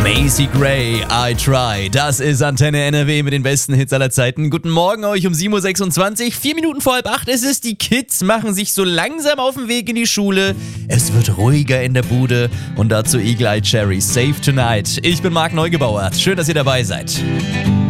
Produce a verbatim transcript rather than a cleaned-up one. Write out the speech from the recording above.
Macy Gray, I Try. Das ist Antenne N R W mit den besten Hits aller Zeiten. Guten Morgen euch um sieben Uhr sechsundzwanzig, vier Minuten vor halb acht ist es. Die Kids machen sich so langsam auf den Weg in die Schule. Es wird ruhiger in der Bude und dazu Eagle Eye Cherry, Save Tonight. Ich bin Marc Neugebauer. Schön, dass ihr dabei seid.